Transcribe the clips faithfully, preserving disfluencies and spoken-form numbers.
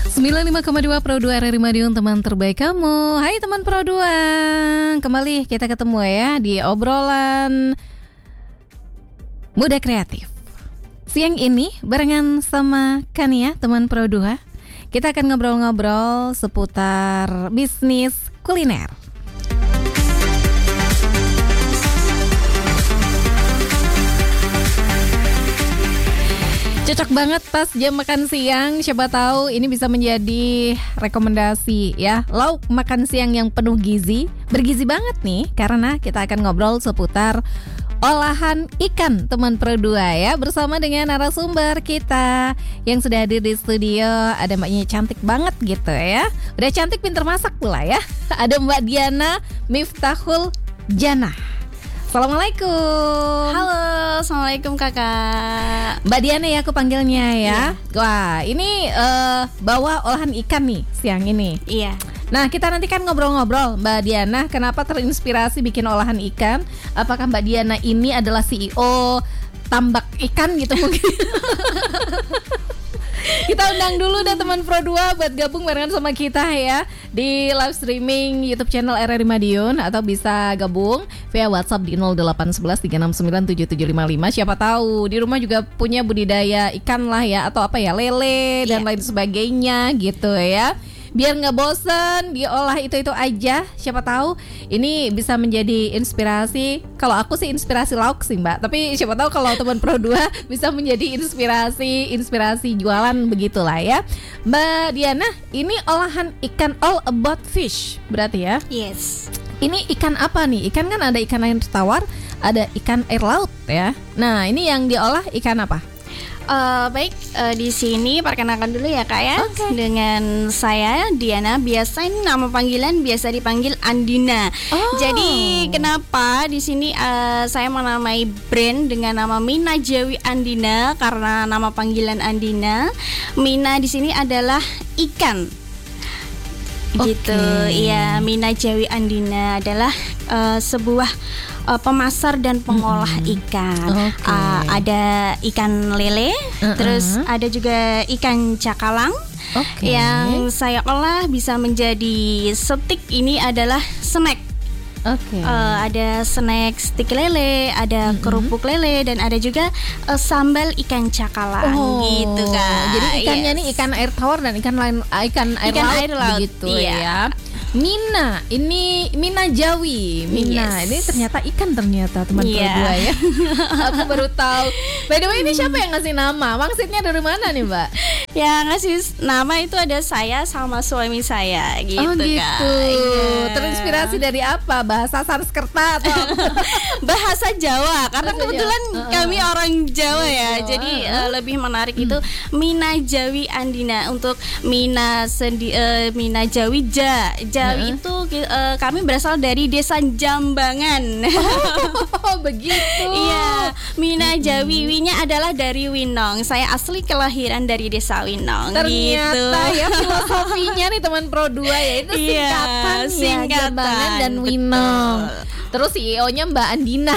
sembilan puluh lima koma dua Pro dua R R I Madiun, teman terbaik kamu. Hai teman Pro dua, kembali kita ketemu ya di obrolan Muda Kreatif. Siang ini barengan sama Kania, teman Pro dua. Kita akan ngobrol-ngobrol seputar bisnis kuliner. Cocok banget pas jam makan siang. Siapa tahu ini bisa menjadi rekomendasi ya. Lauk makan siang yang penuh gizi. Bergizi banget nih, karena kita akan ngobrol seputar olahan ikan, teman Pro dua ya. Bersama dengan narasumber kita yang sudah hadir di studio. Ada mbaknya cantik banget gitu ya. Udah cantik, pinter masak pula ya. Ada Mbak Diana Miftahul Janah. Assalamualaikum. Halo, assalamualaikum kakak. Mbak Diana ya aku panggilnya ya. Iya. Wah, ini uh, bawa olahan ikan nih siang ini. Iya. Nah, kita nanti kan ngobrol-ngobrol Mbak Diana, kenapa terinspirasi bikin olahan ikan? Apakah Mbak Diana ini adalah C E O tambak ikan gitu mungkin? Kita undang dulu deh teman Pro dua buat gabung barengan sama kita ya di live streaming YouTube channel R R I Madiun, atau bisa gabung via WhatsApp di nol delapan satu satu tiga enam sembilan tujuh tujuh lima lima. Siapa tahu di rumah juga punya budidaya ikan lah ya, atau apa ya, lele dan yeah. lain sebagainya gitu ya. Biar nggak bosen diolah itu-itu aja. Siapa tahu ini bisa menjadi inspirasi. Kalau aku sih inspirasi lauk sih Mbak, tapi siapa tahu kalau teman Pro dua bisa menjadi inspirasi Inspirasi jualan begitulah ya. Mbak Diana, ini olahan ikan all about fish berarti ya? Yes. Ini ikan apa nih? Ikan kan ada ikan air tawar, ada ikan air laut ya. Nah, ini yang diolah ikan apa? Uh, baik, uh, di sini perkenalkan dulu ya kak ya. Okay. Dengan saya Diana, biasa ini nama panggilan biasa dipanggil Andina. Oh. Jadi kenapa di sini uh, saya menamai brand dengan nama Mina Jawi Andina, karena nama panggilan Andina. Mina di sini adalah ikan. Gitu. Iya, Mina Jawi Andina adalah uh, sebuah uh, pemasar dan pengolah mm-hmm. ikan. Okay. Uh, ada ikan lele, uh-uh. terus ada juga ikan cakalang. Okay. Yang saya olah bisa menjadi stik. Ini adalah snack. Oke. Okay. Uh, ada snack stik lele, ada mm-hmm. kerupuk lele, dan ada juga uh, sambal ikan cakalang. Oh, gitu kan. Jadi ikannya yes. nih ikan air tawar dan ikan lain, ikan air ikan laut, air laut begitu iya. ya. Mina, ini Mina Jawi. Mina, yes. ini ternyata ikan ternyata teman Pro yeah. dua ya. Aku baru tahu. By the way, ini siapa yang ngasih nama? Maksudnya dari mana nih Mbak? Ya, ngasih nama itu ada saya sama suami saya gitu. Oh gitu. Kak. Iya. Terinspirasi dari apa? Bahasa Sanskerta atau bahasa Jawa? Karena bahasa kebetulan Jawa. Uh, kami orang Jawa ya. Jawa. Jadi uh, uh, lebih menarik hmm. itu Mina Jawi Andina. Untuk Mina sendi, uh, Mina Jawi Ja. Jawi uh. itu uh, kami berasal dari desa Jambangan. Oh, begitu. Iya, Mina Jawi, winya adalah dari Winong. Saya asli kelahiran dari desa Winong. Ternyata gitu. Ya filosofinya nih teman Pro dua ya, itu singkatan iya, ya, singkatan Jambangan dan Winong. Terus C E O-nya Mbak Andina.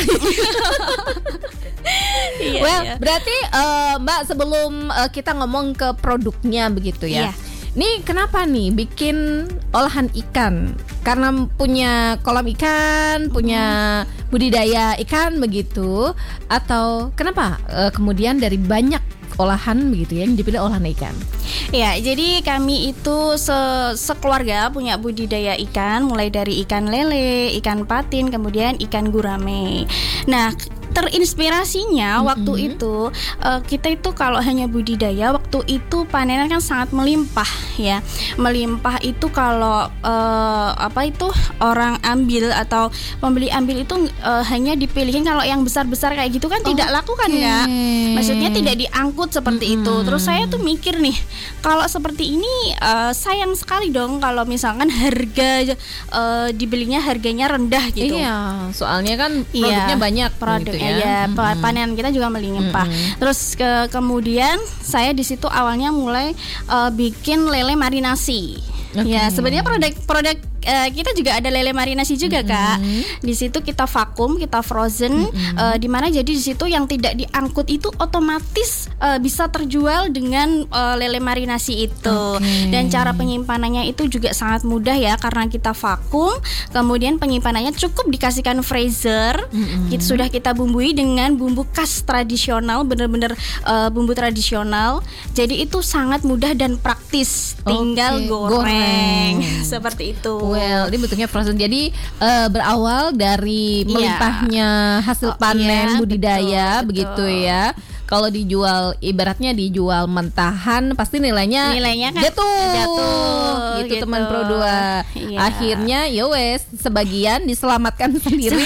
Iya, well, iya. berarti uh, Mbak, sebelum uh, kita ngomong ke produknya begitu ya. Iya. Nih kenapa nih bikin olahan ikan? Karena punya kolam ikan, punya budidaya ikan begitu, atau kenapa uh, kemudian dari banyak olahan begitu ya yang dipilih olahan ikan? Ya, jadi kami itu se- sekeluarga punya budidaya ikan, mulai dari ikan lele, ikan patin, kemudian ikan gurame. Nah, terinspirasinya mm-hmm. waktu itu uh, kita itu kalau hanya budidaya, waktu itu panenan kan sangat melimpah ya. Melimpah itu kalau uh, apa itu orang ambil atau pembeli ambil itu uh, hanya dipilihin kalau yang besar-besar kayak gitu kan oh, tidak laku kan ya. Maksudnya tidak diangkut seperti mm-hmm. itu. Terus saya tuh mikir nih, kalau seperti ini uh, sayang sekali dong kalau misalkan harga uh, dibelinya harganya rendah gitu. Iya, soalnya kan produknya iya, banyak produk gitu ya. Ya, mm-hmm. panen kita juga melimpah. Mm-hmm. Terus ke, kemudian saya di situ awalnya mulai uh, bikin lele marinasi. Okay. Ya, sebenarnya produk produk uh, kita juga ada lele marinasi juga mm-hmm. Kak. Di situ kita vakum, kita frozen, mm-hmm. uh, di mana jadi di situ yang tidak diangkut itu otomatis uh, bisa terjual dengan uh, lele marinasi itu. Okay. Dan cara penyimpanannya itu juga sangat mudah ya, karena kita vakum, kemudian penyimpanannya cukup dikasihkan freezer. Mm-hmm. Kita sudah kita bumbui dengan bumbu khas tradisional, bener-bener uh, bumbu tradisional. Jadi itu sangat mudah dan praktis, tinggal okay. goreng. goreng seperti itu. Well, ini bentuknya frozen. Jadi uh, berawal dari melimpahnya hasil panen yeah, budidaya, betul, begitu betul. ya. Kalau dijual, ibaratnya dijual mentahan, pasti nilainya, nilainya kan jatuh, jatuh gitu, gitu. teman Pro dua. Iya. Akhirnya, ya wes, sebagian diselamatkan sendiri.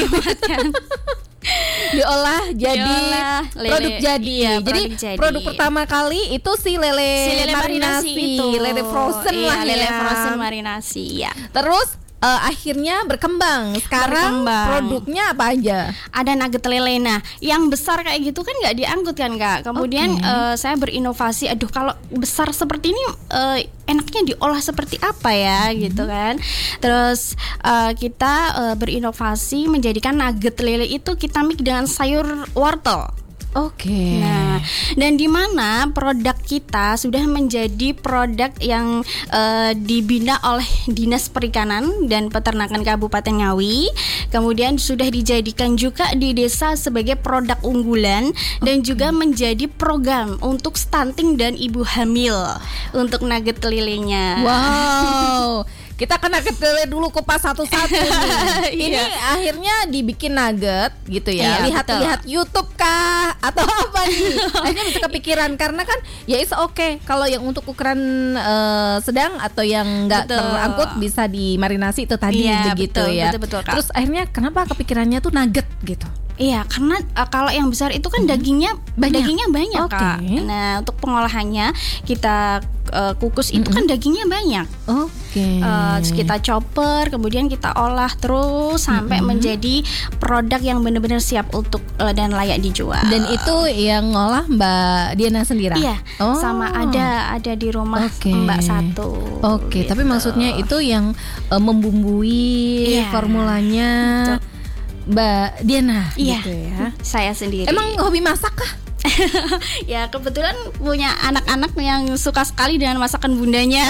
diolah jadi diolah, produk lele, jadi. Iya, jadi produk jadi. Produk pertama kali itu si lele, si lele marinasi, itu. lele frozen iya, lah lele ya. frozen marinasi ya. Terus uh, akhirnya berkembang. Sekarang berkembang. Produknya apa aja? Ada nugget lele. Nah, yang besar kayak gitu kan nggak diangkut kan Kak. Kemudian okay. uh, saya berinovasi. Aduh, kalau besar seperti ini uh, enaknya diolah seperti apa ya, hmm. gitu kan. Terus uh, kita uh, berinovasi menjadikan nugget lele itu kita mix dengan sayur wortel. Oke. Okay. Nah, dan di mana produk kita sudah menjadi produk yang uh, dibina oleh Dinas Perikanan dan Peternakan Kabupaten Ngawi. Kemudian sudah dijadikan juga di desa sebagai produk unggulan okay. dan juga menjadi program untuk stunting dan ibu hamil untuk nugget lelenya. Wow. Kita kena ketele dulu kupas satu-satu nih. Ini iya. akhirnya dibikin nugget gitu ya. Iya, Lihat-lihat YouTube kah atau apa nih? Akhirnya bisa kepikiran karena kan ya is oke okay. Kalau yang untuk ukuran uh, sedang atau yang enggak terangkut bisa dimarinasi itu tadi iya, begitu betul, ya. Betul, betul, Kak. Terus akhirnya kenapa kepikirannya tuh nugget gitu? Iya, karena uh, kalau yang besar itu kan hmm. dagingnya banyak. dagingnya banyak okay. Kak. Nah, untuk pengolahannya kita uh, kukus itu mm-hmm. kan dagingnya banyak. Oke. Okay. Uh, kita chopper, kemudian kita olah terus sampai mm-hmm. menjadi produk yang benar-benar siap untuk uh, dan layak dijual. Dan itu yang ngolah Mbak Diana sendiri? Iya, oh. sama ada ada di rumah okay. Mbak satu. Oke, okay. gitu. Tapi maksudnya itu yang uh, membumbui yeah. formulanya. Betul. Mbak Diana iya, gitu ya. Saya sendiri. Emang hobi masak kah? Ya kebetulan punya anak-anak yang suka sekali dengan masakan bundanya.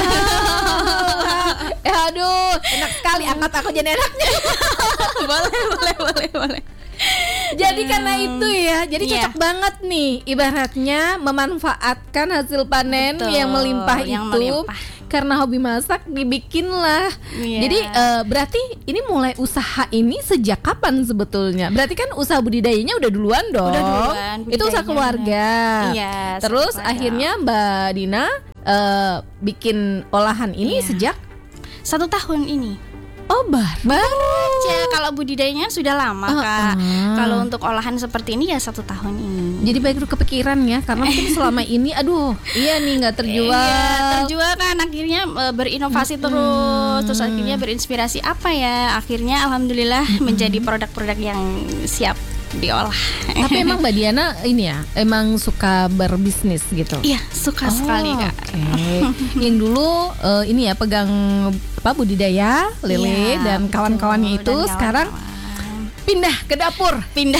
Eh aduh, enak sekali, angkat aku jadi anaknya. Boleh, boleh, boleh, boleh. Jadi karena itu ya, jadi yeah. cocok banget nih ibaratnya memanfaatkan hasil panen Betul, yang melimpah yang itu. melimpah. Karena hobi masak dibikinlah. Yeah. Jadi uh, berarti ini mulai usaha ini sejak kapan sebetulnya? Berarti kan usaha budidayanya udah duluan dong. Udah duluan. Itu usaha keluarga. Iya. Terus keluarga. akhirnya Mbak Dina uh, bikin olahan ini yeah. sejak satu tahun ini. Oh baru aja. Kalau budidayanya sudah lama uh, Kak. uh. Kalau untuk olahan seperti ini ya satu tahun ini. Jadi baik kepikiran ya, karena mungkin selama ini aduh iya nih nggak terjual. Iya, terjual kan akhirnya e, berinovasi hmm. terus. Terus akhirnya berinspirasi apa ya. Akhirnya alhamdulillah hmm. menjadi produk-produk yang siap diolah. Tapi emang Mbak Diana ini ya emang suka berbisnis gitu? Iya, suka oh, sekali Kak. Okay. Yang dulu uh, ini ya pegang apa budidaya lele ya, dan kawan-kawannya itu kawan-kawan. Sekarang pindah ke dapur, pindah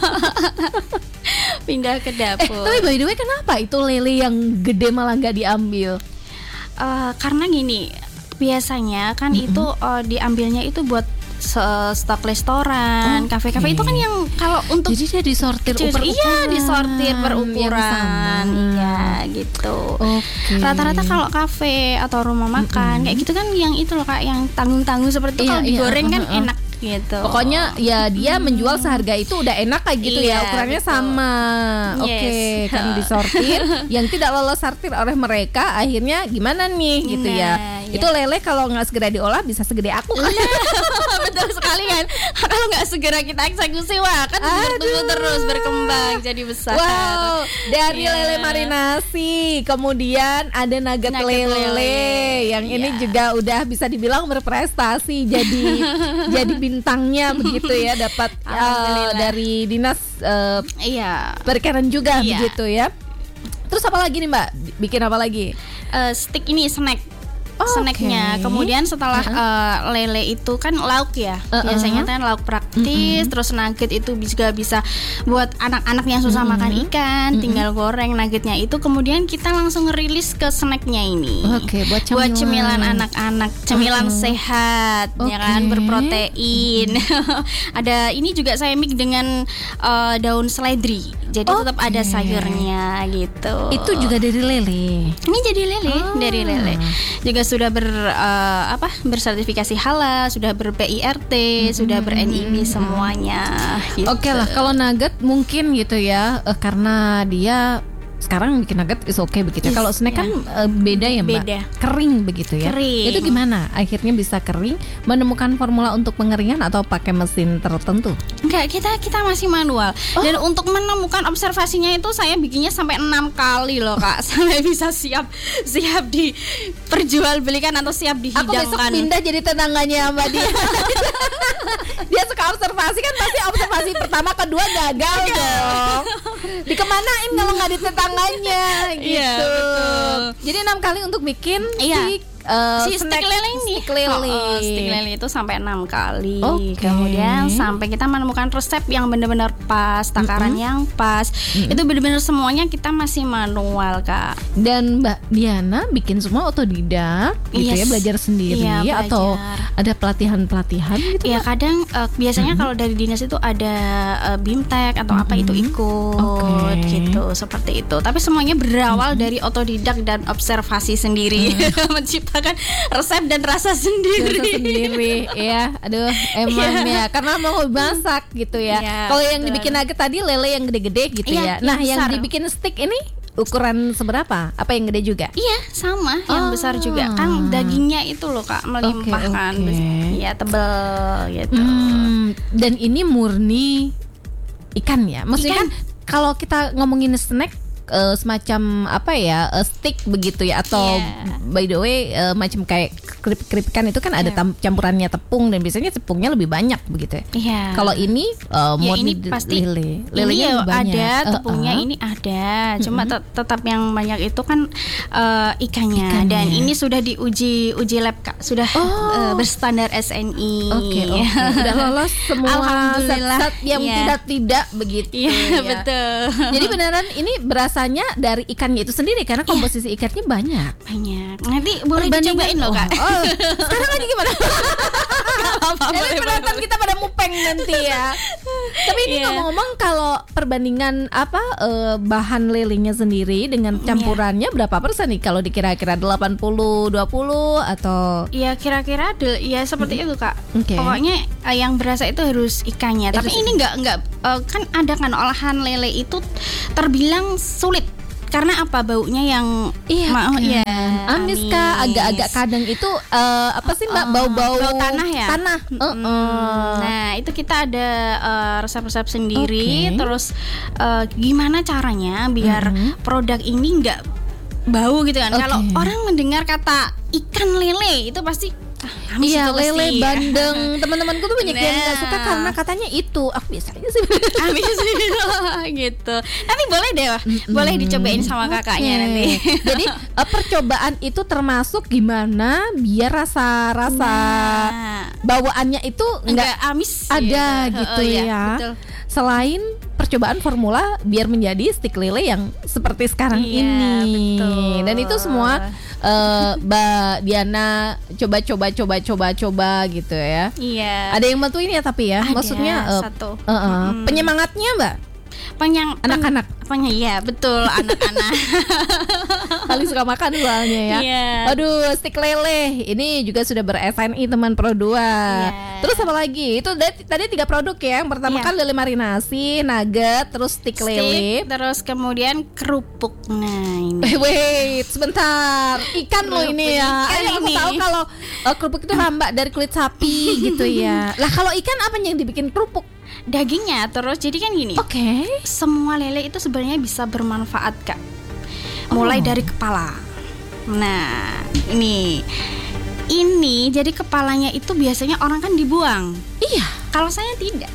pindah ke dapur. Eh, tapi by the way kenapa itu lele yang gede malah nggak diambil? Uh, karena gini, biasanya kan mm-hmm. itu uh, diambilnya itu buat stok restoran, okay. kafe-kafe itu kan yang kalau untuk jadi dia disortir per iya disortir per ukuran, iya gitu. Okay. Rata-rata kalau kafe atau rumah makan mm-hmm. kayak gitu kan yang itu loh Kak, yang tanggung-tanggung seperti itu iya, kalau digoreng iya, kan uh, uh. enak gitu. Pokoknya ya dia hmm. menjual seharga itu udah enak kayak gitu iya, ya, ukurannya betul. Sama. Yes. Oke, okay, kan disortir yang tidak lolos sortir oleh mereka akhirnya gimana nih gitu nah, ya. Ya. Itu lele kalau nggak segera diolah bisa segede aku kan. Betul sekali kan. Kalau nggak segera kita eksekusi wah kan bertumbuh terus berkembang jadi besar. Wow, dari yeah. lele marinasi kemudian ada nugget, nugget lele, lele yang yeah. ini juga udah bisa dibilang berprestasi jadi jadi bintangnya begitu ya, dapat uh, dari dinas uh, iya. perikanan juga iya. begitu ya. Terus apa lagi nih Mbak? Bikin apa lagi? Uh, stick ini snack. snacknya. Kemudian setelah Uh-uh. uh, lele itu kan lauk ya, Uh-uh. biasanya kan lauk praktis. Mm-mm. Terus nugget itu juga bisa buat anak-anak yang susah Mm-mm. makan ikan, Mm-mm. tinggal goreng nuggetnya itu. Kemudian kita langsung rilis ke snacknya ini. Oke, buat Buat cemilan. cemilan anak-anak, cemilan Uh-uh. sehat, ya kan, Oke. berprotein. Ada ini juga saya mix dengan uh, daun seledri, jadi tetap Oke. ada sayurnya gitu. Itu juga dari lele. Ini jadi lele, Ah. dari lele. Juga sudah ber uh, apa bersertifikasi halal, sudah ber P I R T, sudah ber N I B semuanya. Gitu. Oke lah, kalau nugget mungkin gitu ya, eh, karena dia sekarang bikin nugget is oke begitu. Yes, Kalau snack ya. kan eh, beda ya Mbak. Beda. Kering begitu ya. Kering. Itu gimana? Akhirnya bisa kering, menemukan formula untuk pengeringan atau pakai mesin tertentu? Enggak, kita kita masih manual. Oh. Dan untuk menemukan observasinya itu saya bikinnya sampai enam kali loh Kak, sampai bisa siap siap diperjualbelikan atau siap Aku besok dihidangkan. pindah jadi tetangganya Mbak dia. Dia suka observasi kan, pasti observasi pertama kedua gagal dong. Dikemanain kalau nggak di tetangganya gitu. Iya, betul. Jadi enam kali untuk bikin Iya. si, uh, Si stick snack- lele ini, stick lele. Oh, oh, stick lele itu sampai enam kali. Oke. Kemudian sampai kita menemukan resep yang benar-benar pas, takaran yang pas. Itu benar-benar semuanya kita masih manual Kak. Dan Mbak Diana bikin semua otodidak gitu ya, Yes. belajar sendiri Iya, atau belajar. ada pelatihan-pelatihan gitu Ya Mbak? kadang eh, biasanya kalau dari dinas itu ada eh, BIMTEK atau apa itu ikut Oke. gitu, seperti itu. Tapi semuanya berawal dari otodidak dan observasi sendiri, menciptakan resep dan rasa sendiri. Rasa sendiri ya, aduh emang ya, karena mau masak gitu ya. Iya, Kalau yang betul. dibikin nugget tadi lele yang gede-gede gitu Iya, ya. yang Nah yang besar. dibikin stick ini ukuran seberapa? Apa yang gede juga? Iya sama, yang Ah. besar juga kan dagingnya itu loh Kak, melimpah Oke, kan, oke. ya tebel gitu. Hmm, dan ini murni ikan ya. Maksudnya Ikan. kan kalau kita ngomongin snack eh, semacam apa ya, eh, stick begitu ya, atau Iya. by the way eh, macam kayak keripik-keripikan itu kan ada Iya. tam- campurannya tepung, dan biasanya tepungnya lebih banyak begitu ya. Iya. Kalau ini Ya, eh, murni ini d- pasti lele, ini lelenya ya lebih banyak. ada Eh, tepungnya, eh. ini ada, cuma te- tetap yang banyak itu kan eh, ikannya. Ikannya. Dan ini sudah diuji uji lab Kak, sudah Oh. eh, berstandar S N I. Oke, oke. Udah lolos semua Alhamdulillah. zat-zat yang Iya. tidak-tidak begitu. Iya ya. betul. Jadi beneran ini berasanya dari ikannya itu sendiri, karena komposisi ikannya banyak. banyak. Nanti boleh Perbandingan- dicobain loh Kak. Oh, oh, sekarang lagi gimana? Apa, Jadi boleh, penonton boleh. kita pada mupeng nanti ya. Tapi ini Iya. ngomong-ngomong, kalau perbandingan apa eh, bahan lelenya sendiri dengan campurannya berapa persen nih kalau dikira-kira delapan puluh dua puluh atau Ya kira-kira del- ya seperti itu Kak. Oke. Pokoknya eh, yang berasa itu harus ikannya. Tapi Harus ini nggak nggak eh, kan ada kan olahan lele itu terbilang sulit karena apa, baunya yang Iya, ma- kan. iya, amis kah, amis. agak-agak kadang itu eh, apa sih Mbak, Uh-uh, bau-bau bau tanah ya? Tanah. Uh-uh. Nah itu kita ada eh, resep-resep sendiri. Oke. Terus eh, gimana caranya biar Mhm. produk ini nggak bau gitu kan? Oke. Kalau orang mendengar kata ikan lele itu pasti ah, amis Iya, itu pasti. lele bandeng. Teman-temanku tuh banyak yang nggak Nah. suka karena katanya itu. Aku biasa aja sih. Amis gitu. Nanti boleh deh, Wah. boleh dicobain sama kakaknya Oke. nanti. Jadi eh, percobaan itu termasuk gimana biar rasa-rasa Nah, bawaannya itu enggak enggak amis ada gitu, Oh, iya, ya. betul. Selain percobaan formula biar menjadi stick lele yang seperti sekarang Iya, ini. betul. Dan itu semua eh, Mbak Diana coba-coba coba-coba coba gitu ya. Iya. Ada yang bantuin ya tapi ya. Ada, Maksudnya eh, satu. eh, eh, Mm-mm. penyemangatnya Mbak, Penyang anak-anak Apanya? Iya, betul, anak-anak. paling suka makan soalnya ya. Iya. Aduh, stick lele ini juga sudah ber-S N I teman Pro dua. Iya. Terus apa lagi? Itu da- tadi tiga produk ya. Yang pertama Iya. kan lele marinasi, nugget, terus stick lele. Stick, terus kemudian kerupuk. Nah, ini. Eh, wait, sebentar. Ikan loh ini ya. Ikan Ayo, aku ini. tahu kalau eh, kerupuk itu rambak dari kulit sapi gitu ya. Lah kalau ikan apa yang dibikin kerupuk? Dagingnya terus jadi kan gini. Oke. Semua lele itu sebenarnya bisa bermanfaat Kak. Mulai Oh. dari kepala. Nah, ini ini jadi kepalanya itu biasanya orang kan dibuang. Iya. Kalau saya tidak.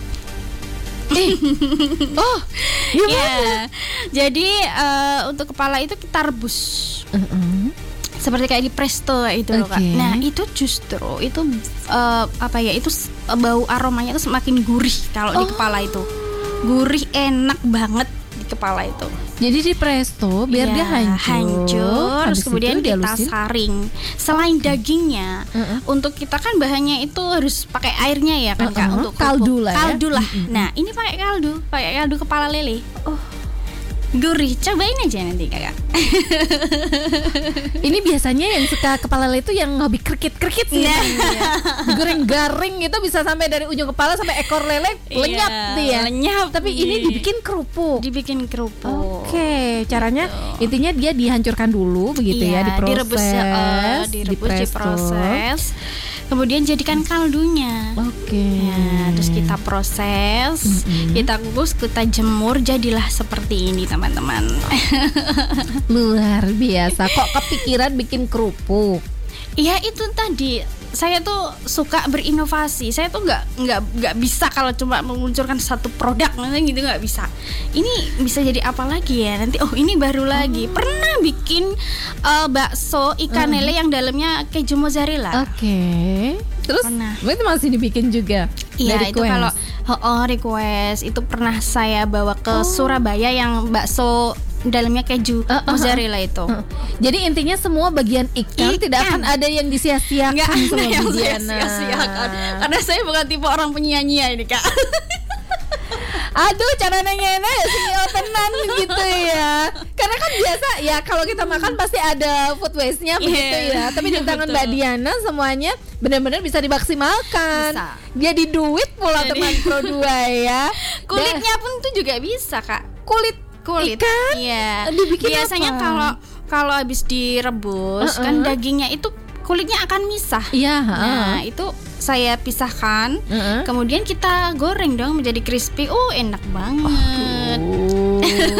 Eh. Oh, gimana? Iya. Jadi eh, untuk kepala itu kita rebus. Mm-mm. seperti kayak di Presto itu loh Kak. Oke. Nah itu justru itu uh, apa ya itu s- bau aromanya itu semakin gurih kalau di Oh. kepala itu, gurih enak banget di kepala itu. Jadi di presto biar Iya, dia hancur. hancur, terus Habis kemudian itu kita dihalusin. saring. Selain dagingnya, Heeh. untuk kita kan bahannya itu harus pakai airnya ya kan Kak, Heeh, untuk kaldu kerupuk. lah ya. Kaldu lah. Mm-mm. Nah ini pakai kaldu, pakai kaldu kepala lele. Oh. Gurih, cobain aja nanti Kakak. Ini biasanya yang suka kepala lele itu yang hobi kerkit-kerkit sih. Nah. namanya. Digoreng garing itu bisa sampai dari ujung kepala sampai ekor lele lenyap Iya, tuh ya. lenyap Tapi ini nih. dibikin kerupuk. Dibikin kerupuk. Oke, caranya intinya dia dihancurkan dulu begitu ya, Iya, diproses, direbus ya, eh, direbus, dipresto. diproses. Kemudian jadikan kaldunya. Oke. Ya, terus kita proses, Mm-mm. kita kukus, kita jemur, jadilah seperti ini teman-teman. Luar biasa. Kok kepikiran bikin kerupuk? Iya itu tadi saya tuh suka berinovasi. Saya tuh nggak nggak nggak bisa kalau cuma memunculkan satu produk nanti gitu nggak bisa. Ini bisa jadi apa lagi ya nanti? Oh ini baru lagi. Pernah bikin uh, bakso ikan lele yang dalamnya keju mozzarella. Oke. Terus Pernah. itu masih dibikin juga. Iya Dari itu request. kalau oh, oh, request itu pernah saya bawa ke Oh. Surabaya yang bakso dalamnya keju Uh, uh, uh. mozzarella itu. Heeh. Jadi intinya semua bagian ikan, Ikan. tidak akan ada yang disia-siakan Nggak ada sama yang Bu saya Diana. sia-siakan karena saya bukan tipe orang penyanyi ini Kak. Aduh, cara nanya ya C E O tenan gitu ya. Karena kan biasa ya kalau kita makan pasti ada food waste-nya begitu Iya, ya. Tapi di tangan betul. Mbak Diana semuanya benar-benar bisa dimaksimalkan. Bisa. Jadi duit pula Jadi- teman Pro dua ya. Kulitnya pun tuh juga bisa Kak. Dan kulit Kulit. ikan Iya. dibikin Biasanya apa? kalau kalau habis direbus Uh-uh. kan dagingnya itu kulitnya akan misah. Iya, Nah, heeh. itu saya pisahkan. Heeh. Kemudian kita goreng dong menjadi crispy. Oh, enak banget. Oh.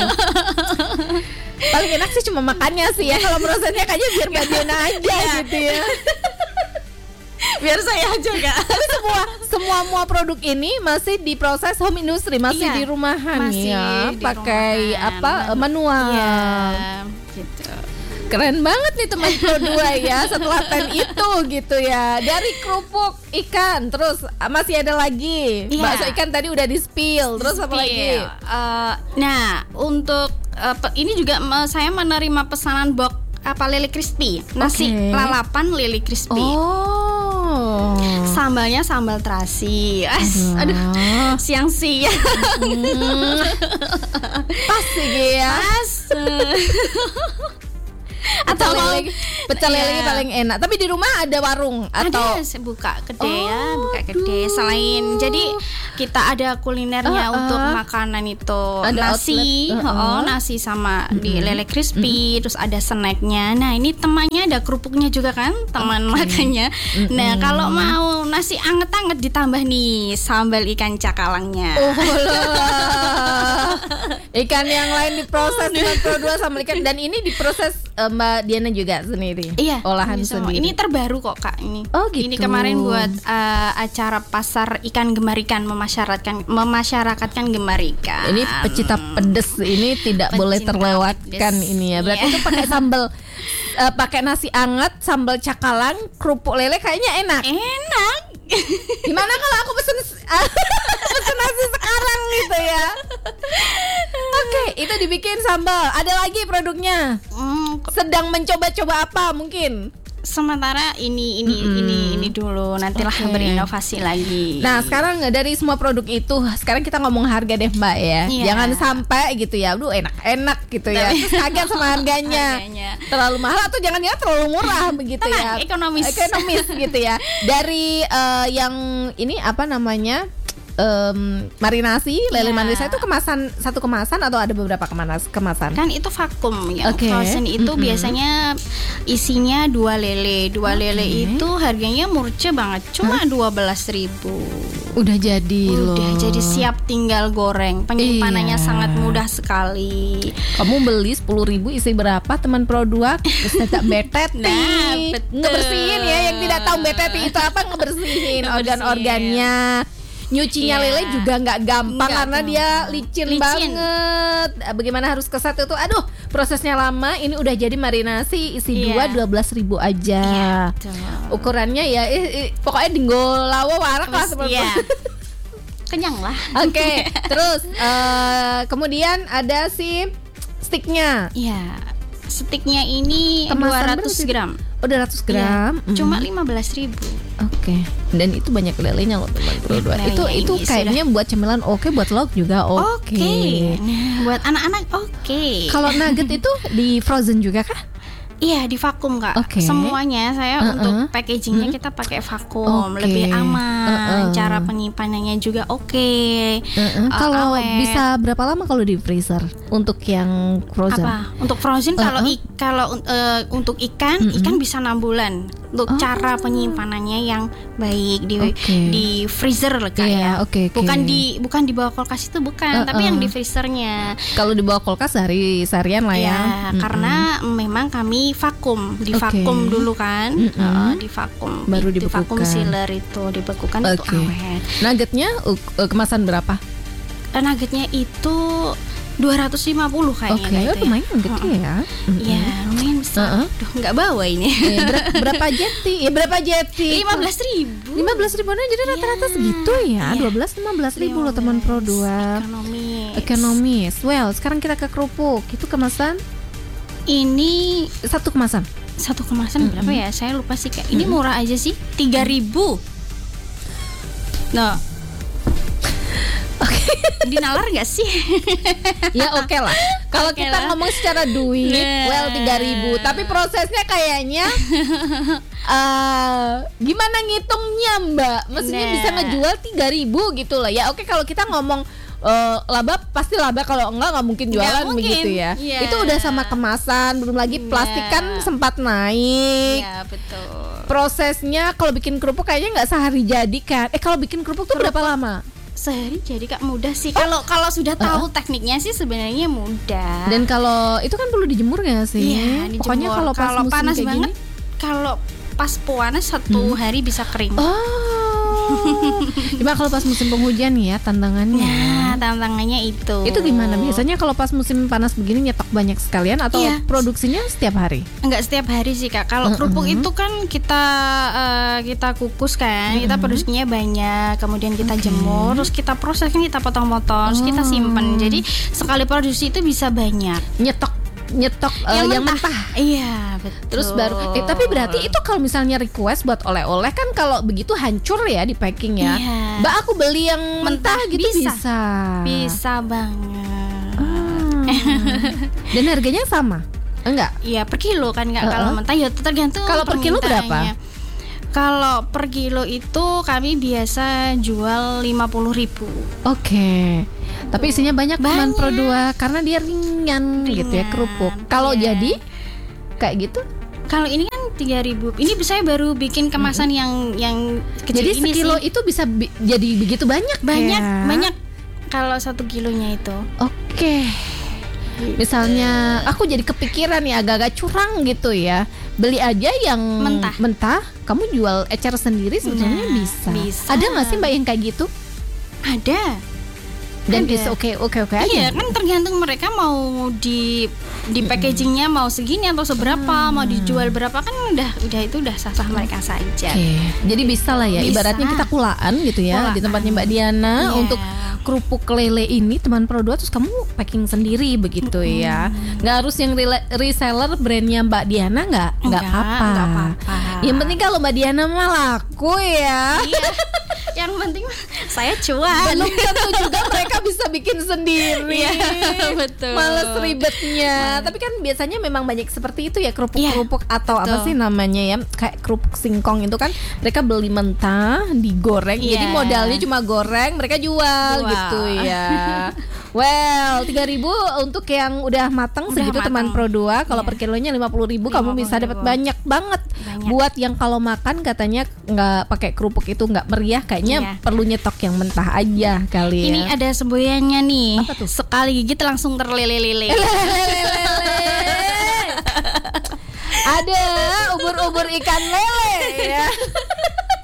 Paling enak sih cuma makannya sih ya. Kalau prosesnya kayaknya biar Mbak Diana aja Iya. gitu ya. Biar saya aja Kak. Tapi semua semua semua produk ini masih diproses home industry, masih Iya, di rumahan masih ya, di pakai rumahan. apa manual. Iya, gitu. Keren banget nih teman Pro dua ya setelah ten itu gitu ya. Dari kerupuk ikan, terus ah, masih ada lagi. Iya. Bakso ikan tadi udah di spill, terus apa lagi? Spill. Eh, nah, untuk eh, pe- ini juga me- saya menerima pesanan box apa lele crispy, nasi Oke. lalapan lele crispy. Oh. Sambalnya sambal terasi. As, Aduh. aduh, siang-siang. Hmm. Pas sih ya. Pas. Atau Atau mau- lele, pecel lele Iya. paling enak. Tapi di rumah ada warung atau Ada saya buka gede ya, Oh, buka gede. aduh. Selain jadi kita ada kulinernya Uh-uh. untuk makanan itu Ada nasi, outlet, uh-uh. oh, nasi sama di lele crispy, terus ada snacknya. Nah ini temannya ada kerupuknya juga kan, teman makannya. Nah kalau mau nasi anget-anget ditambah nih sambal ikan cakalangnya. Oh lah. Ikan yang lain diproses dengan Pro dua sama ikan, dan ini diproses eh, Mbak Diana juga sendiri. Iya, olahan ini semua. sendiri. Ini terbaru kok Kak ini. Oh, gitu. Ini kemarin buat eh, acara pasar ikan gemar ikan memasyarakatkan memasyarakatkan gemar ikan. Ini pecinta pedes ini tidak boleh Pecinta terlewatkan pedes. ini ya. Berarti Iya. itu pakai sambal eh, pakai nasi anget, sambal cakalang, kerupuk lele kayaknya enak. Enak. Gimana kalau aku pesen pesen nasi sekarang gitu ya? Oke, itu dibikin sambal. Ada lagi produknya. Hmm, kok- Sedang mencoba-coba apa mungkin? sementara ini ini Mm-mm. ini ini dulu. Nantilah Oke. berinovasi lagi. Nah sekarang dari semua produk itu, sekarang kita ngomong harga deh Mbak ya. Iya. Jangan sampai gitu ya, aduh enak-enak gitu ya. Tapi- Terus kaget sama harganya. Harganya. Terlalu mahal atau jangan-jangan terlalu murah begitu Tenang, ya. ekonomis. Ekonomis gitu ya. Dari eh, yang ini apa namanya? Em, marinasi, lele Iya. marinasi itu kemasan satu kemasan atau ada beberapa kemanas kemasan? Kan itu vakum ya. Oke. Frozen itu Mm-mm. biasanya isinya dua lele. Dua lele Oke. itu harganya murce banget. Cuma dua belas ribu. Udah jadi loh. Udah jadi siap tinggal goreng. Penyimpanannya Iya. sangat mudah sekali. Kamu beli sepuluh ribu isi berapa teman Pro dua? Terus tidak beteti. Nah, betul. Ngebersihin ya, yang tidak tahu beteti itu apa, ngebersihin Ngebersihin. organ-organnya. Nyucinya Iya. lele juga nggak gampang Nggak karena dia gampang. licin, Licin. banget. Bagaimana harus kesat itu? Aduh, prosesnya lama. Ini udah jadi marinasi isi Iya. dua dua belas ribu aja. Iya, betul. Ukurannya ya, eh, eh, pokoknya dinggo lawo warak lah Terus, seperti iya. itu. Kenyang lah. Oke, terus eh, kemudian ada si sticknya. Iya. Stiknya ini Kemasan dua ratus berapa sih? gram. Oh, dua ratus gram. Iya, cuma lima belas ribu. Oke. Dan itu banyak lelenya loh teman berdua. Lelenya Itu itu ini kayaknya buat cemilan oke, buat lauk juga oke. Oke. Nah, buat anak-anak oke. Kalau nugget itu di frozen juga kah? Iya, di vakum Kak. Oke. Semuanya saya Uh-uh. untuk packagingnya Hmm. kita pakai vakum, Oke. lebih aman. Uh-uh. Cara penyimpanannya juga oke. Uh-uh. Uh, Kalau awet. bisa berapa lama kalau di freezer untuk yang frozen? Apa? Untuk frozen kalau Uh-uh. i- kalau uh, untuk ikan, Mm-mm. ikan bisa enam bulan. Untuk Oh. cara penyimpanannya yang baik di Oke. di freezer lah Kak Iya, ya. oke, oke. Bukan di bukan di bawah kulkas itu bukan, tapi Uh-uh. yang di freezernya. Kalau di bawah kulkas sehari seharian lah ya. Ya, Mm-mm. karena memang kami vakum, di Oke. vakum dulu kan, Mm-mm. uh, di vakum, Baru di vakum dibekukan. sealer itu dibekukan untuk Oke. awet. Nuggetnya uh, uh, kemasan berapa? Eh, Nuggetnya itu dua ratus lima puluh kayaknya. Oke, Kak, itu ya. lumayan gede Uh-uh. ya. Iya, lumayan besar. Uh-uh. Duh, nggak bawa ini. Eh, ber- berapa jeti? Ya berapa jeti? Lima belas ribu. Lima belas ribuan aja, jadi rata-rata Iya. segitu ya. Iya. Dua belas lima belas ribu loh teman Pro dua. Ekonomi. Ekonomis. Well, sekarang kita ke kerupuk. Itu kemasan Ini satu kemasan. satu kemasan berapa ya? Saya lupa sih Kak. Ini murah aja sih, tiga ribu. Nah. Oke. Dinalar nggak sih? Ya oke lah. Kalau Oke kita lah. ngomong secara duit, Nah. well tiga ribu. Tapi prosesnya kayaknya eh gimana ngitungnya Mbak? Maksudnya Nah. bisa ngejual tiga ribu gitu lah. Ya oke, kalau kita ngomong eh, laba pasti laba, kalau enggak nggak mungkin Nggak jualan mungkin. begitu ya. Iya. Itu udah sama kemasan, belum lagi plastik Iya. kan sempat naik. Iya, betul. Prosesnya kalau bikin kerupuk kayaknya nggak sehari jadi kan? Eh kalau bikin kerupuk tuh berapa lama? Sehari jadi Kak mudah sih. Kalau kalau sudah tahu tekniknya sih sebenarnya mudah. Dan kalau itu kan perlu dijemur nggak sih? Iya, dijemur. Pokoknya kalau pas Kalau musim panas kayak banget, gini. kalau pas panas satu hari bisa kering. Oh, gimana kalau pas musim penghujan nih ya tantangannya? Nah, tantangannya itu. Itu gimana biasanya kalau pas musim panas begini nyetok banyak sekalian atau Iya. produksinya setiap hari? Enggak setiap hari sih Kak. Kalau Mm-mm. kerupuk itu kan kita eh, kita kukus kan, kita produksinya banyak, kemudian kita jemur, terus kita proses kan, kita potong-potong, terus kita Oh. simpen. Jadi sekali produksi itu bisa banyak. Nyetok nyetok eh, yang mentah. Iya, betul. Terus baru eh tapi berarti itu kalau misalnya request buat oleh-oleh kan kalau begitu hancur ya di packing ya. Iya. Mbak aku beli yang mentah, Mentah gitu bisa. bisa. bisa banget. Ah. Dan harganya sama? Enggak. Iya, per kilo kan Kak. Uh-uh. Kalau mentah ya tergantung. Kalau per kilo permintaannya. berapa? Kalau per kilo itu kami biasa jual lima puluh ribu. Oke. Tapi isinya banyak teman Banyak. Pro dua karena dia ringan, gitu ya Ringan, kerupuk. Kalau iya. jadi kayak gitu. Kalau ini kan tiga ribu. Ini saya baru bikin kemasan yang yang kecil Jadi ini sekilo sih. itu bisa bi- jadi begitu banyak Banyak, ya? banyak. Kalau satu kilonya itu. Oke. Misalnya aku jadi kepikiran ya agak-agak curang gitu ya. Beli aja yang Mentah. mentah, kamu jual ecer sendiri sebetulnya Nah, bisa. bisa. Ada nggak sih Mbak yang kayak gitu? Ada. Dan Ada. bisa oke oke oke aja. Iya, kan tergantung mereka mau di di packagingnya mau segini atau seberapa, mau dijual berapa, kan udah udah itu udah sah-sah mereka saja. Oke. Jadi bisa lah ya. Bisa. Ibaratnya kita kulaan gitu ya di Kulaan. tempatnya Mbak Diana Iya. untuk kerupuk lele ini teman Pro dua, terus kamu packing sendiri begitu ya. Nggak harus yang rela- reseller brandnya Mbak Diana, nggak nggak Enggak, apa-apa. enggak apa-apa. Yang penting kalau Mbak Diana mah laku ya. Iya. Yang penting saya cuan. Belum tentu juga mereka bisa bikin sendiri. Iya, betul. Males ribetnya. Tapi kan biasanya memang banyak seperti itu ya, kerupuk-kerupuk atau apa betul. sih namanya ya, kayak kerupuk singkong itu kan mereka beli mentah, digoreng. Iya. Jadi modalnya cuma goreng, mereka jual, Jual. gitu ya. Well, tiga ribu untuk yang udah matang Udah segitu matang. teman Pro dua. Kalau Iya. per kilonya lima puluh ribu kamu bisa dapat lima puluh ribu. banyak banget. Banyak. Buat yang kalau makan katanya nggak pakai kerupuk itu nggak meriah, kayaknya Iya. perlu nyetok yang mentah aja kali ya. Ini ada semboyannya nih. Apa tuh? Sekali gigit langsung terlele-lele. Ada ubur-ubur ikan lele ya.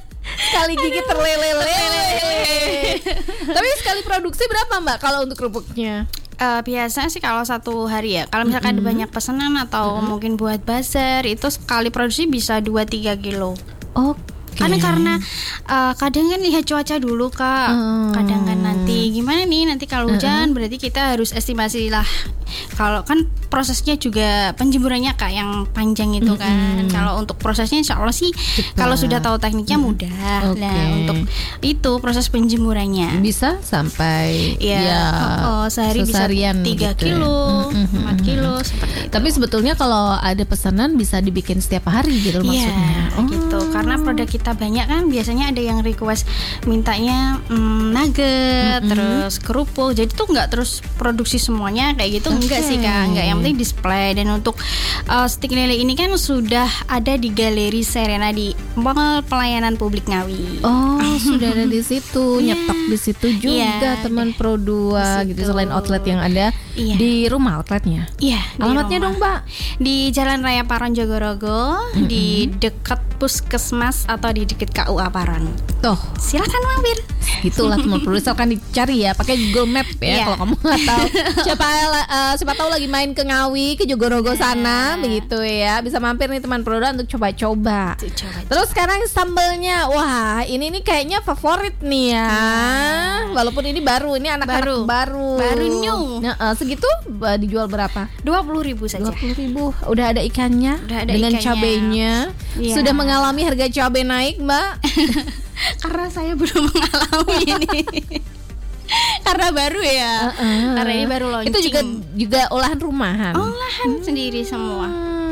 sekali gigi terlele-lele. Tapi sekali produksi berapa Mbak kalau untuk kerupuknya? Uh, biasa sih kalau satu hari ya. Kalau misalkan Mm-hmm. ada banyak pesanan atau mm-hmm. mungkin buat bazar, itu sekali produksi bisa dua tiga kilo. Oke. Karena karena uh, kadang kan lihat cuaca dulu Kak. Hmm. Kadang kan nanti gimana nih nanti kalau hujan, uh-uh. berarti kita harus estimasi lah. Kalau kan prosesnya juga penjemurannya Kak yang panjang itu kan. Mm-hmm. Kalau untuk prosesnya insya Allah sih cepat. Kalau sudah tahu tekniknya mm-hmm. mudah. Okay. Nah untuk itu proses penjemurannya bisa sampai ya, ya oh, oh, sehari bisa tiga gitu kilo, ya. empat kilo seperti itu. Tapi sebetulnya kalau ada pesanan bisa dibikin setiap hari gitu maksudnya. Iya, oh. gitu. Karena produk kita banyak kan, biasanya ada yang request mintanya mm, nugget, mm-hmm. terus kerupuk. Jadi tuh nggak terus produksi semuanya kayak gitu, okay. enggak sih Kak. Enggak, yang penting display. Dan untuk uh, stik lele ini kan sudah ada di Galeri Serena di Mall Pelayanan Publik Ngawi. Oh, sudah ada di situ, yeah. nyetok di situ juga yeah, teman Pro dua gitu, selain outlet yang ada yeah. di rumah outletnya. Iya. Yeah, alamatnya dong Mbak? Di Jalan Raya Paron Jogorogo, mm-hmm. di dekat Puskesmas atau di dekat K U A Paron. Tuh, silakan mampir. Itulah teman Pro, misalkan dicari ya pakai Google Map ya yeah. kalau kamu nggak tahu. Siapa uh, siapa tahu lagi main ke Ngawi, ke Jogorogo sana yeah. begitu ya. Bisa mampir nih teman Pro untuk coba-coba. Coba, Terus sekarang sambelnya, wah ini nih kayaknya favorit nih ya. Hmm. Walaupun ini baru, ini anak-anak baru, baru, baru new. Nah, uh, segitu uh, dijual berapa? Dua puluh ribu saja. Dua puluh ribu. Udah ada ikannya, Udah ada dengan ikannya. cabenya. Yeah. Sudah mengalami harga cabai naik, Mbak? Karena saya belum mengalami ini. Karena baru ya. Uh-uh. Karena ini baru launching. Itu juga juga olahan rumahan. Olahan hmm. sendiri semua.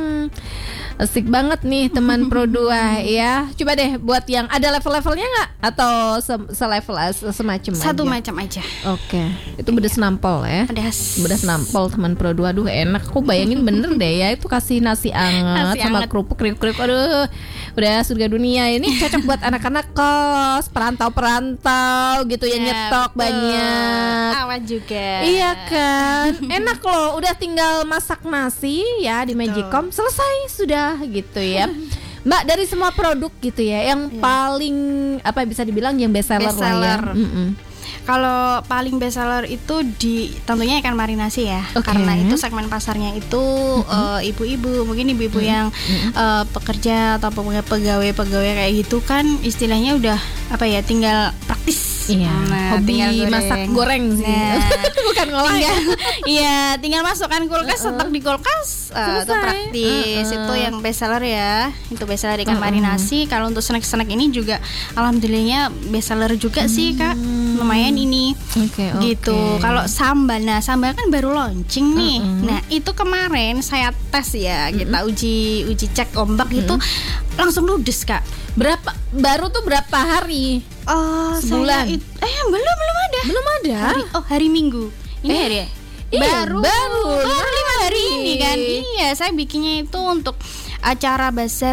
Asik banget nih teman Pro dua ya. Coba deh buat yang ada level-levelnya nggak? Atau se- selevel semacam Satu aja? macam aja. Oke. Itu bedas nampol ya. Pedas. Bedas nampol teman Pro dua. Aduh enak. Aku bayangin bener deh ya. Itu kasih nasi anget nasi sama anget. kerupuk kriuk-kriuk. Aduh. Udah surga dunia. Ini cocok buat anak-anak kos, perantau-perantau gitu yang ya, nyetok betul. banyak. Awet juga. Iya kan. Enak loh. Udah tinggal masak nasi ya di Magicom. Selesai sudah gitu ya. Mbak, dari semua produk gitu ya, yang yeah. paling apa bisa dibilang yang best seller, best lah seller. ya. Mm-mm. Kalau paling best seller itu di tentunya ikan marinasi ya, okay. karena itu segmen pasarnya itu mm-hmm. uh, ibu-ibu, mungkin ibu-ibu mm-hmm. yang uh, pekerja atau pegawai-pegawai kayak gitu kan, istilahnya udah apa ya, tinggal praktis. Iya, nah, hobi goreng. masak goreng sih, nah, bukan ngolah ya. Iya, tinggal masukkan kulkas, uh-uh. stok di kulkas, uh, itu praktis. Uh-uh. Itu yang best seller ya, itu best seller ikan uh-uh. marinasi. Kalau untuk snack-snack ini juga, alhamdulillahnya best seller juga hmm. sih Kak, lumayan ini. Okay, gitu. Okay. Kalau sambal, nah sambal kan baru launching nih. Uh-uh. Nah itu kemarin saya tes ya, uh-uh. kita uji uji cek ombak uh-uh. itu langsung ludes Kak. Berapa baru tuh berapa hari? Oh, sebulan. It, eh belum belum ada. Belum ada. Hari, oh hari Minggu. Ini eh, hari ya? Iya, baru baru baru lima hari ini kan. Iya, saya bikinnya itu untuk acara bazar